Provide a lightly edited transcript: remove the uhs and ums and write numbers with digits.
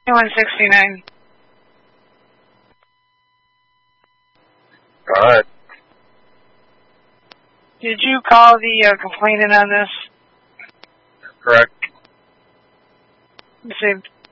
169. All right. Did you call the complainant on this? Correct. Received.